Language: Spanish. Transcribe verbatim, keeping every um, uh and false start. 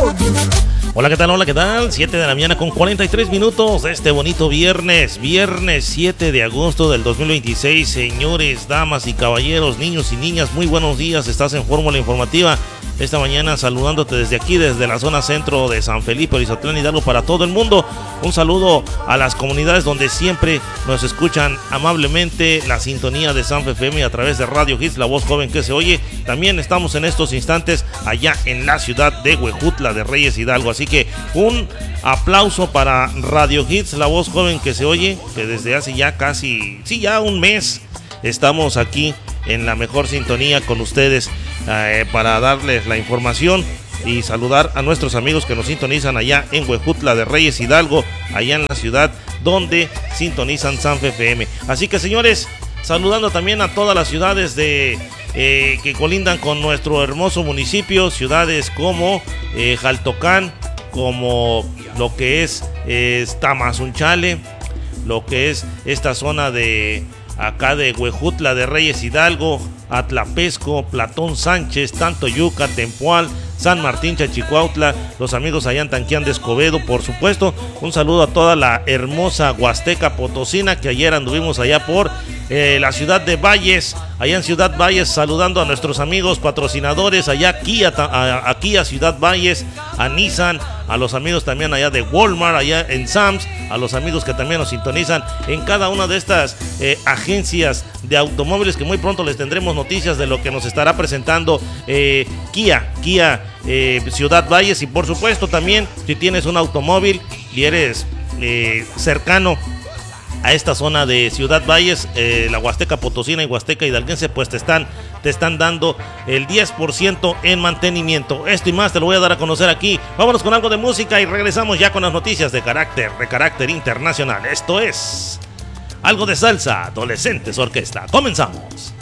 Hola, ¿qué tal? Hola, ¿qué tal? siete de la mañana con cuarenta y tres minutos de este bonito viernes, viernes siete de agosto del dos mil veintiséis. Señores, damas y caballeros, niños y niñas, muy buenos días. Estás en Fórmula Informativa esta mañana saludándote desde aquí, desde la zona centro de San Felipe, Orizatlán, Hidalgo, para todo el mundo. Un saludo a las comunidades donde siempre nos escuchan amablemente, la sintonía de Sanfe F M a través de Radio Hits, la voz joven que se oye. También estamos en estos instantes allá en la ciudad de Huejutla de Reyes, Hidalgo. Así que un aplauso para Radio Hits, la voz joven que se oye, que desde hace ya casi, sí, ya un mes estamos aquí en la mejor sintonía con ustedes eh, para darles la información y saludar a nuestros amigos que nos sintonizan allá en Huejutla de Reyes, Hidalgo, allá en la ciudad donde sintonizan Sanfe F M. Así que, señores, saludando también a todas las ciudades de eh, que colindan con nuestro hermoso municipio, ciudades como eh, Jaltocán, como lo que es eh, Tamazunchale, lo que es esta zona de acá de Huejutla de Reyes, Hidalgo, Atlapesco, Platón Sánchez, Tantoyuca, Tempoal, San Martín, Chachicuautla, los amigos allá en Tanquián de Escobedo, por supuesto. Un saludo a toda la hermosa Huasteca Potosina, que ayer anduvimos allá por eh, la ciudad de Valles, allá en Ciudad Valles, saludando a nuestros amigos patrocinadores allá aquí a, a, aquí a Ciudad Valles, a Nissan, a los amigos también allá de Walmart, allá en Sams, a los amigos que también nos sintonizan en cada una de estas eh, agencias de automóviles, que muy pronto les tendremos noticias de lo que nos estará presentando eh, Kia, Kia eh, Ciudad Valles. Y por supuesto también, si tienes un automóvil y eres eh, cercano a esta zona de Ciudad Valles, eh, la Huasteca Potosina y Huasteca Hidalguense, pues te están, te están dando el diez por ciento en mantenimiento. Esto y más te lo voy a dar a conocer aquí. Vámonos con algo de música y regresamos ya con las noticias de carácter, de carácter internacional. Esto es algo de salsa, Adolescentes Orquesta. Comenzamos.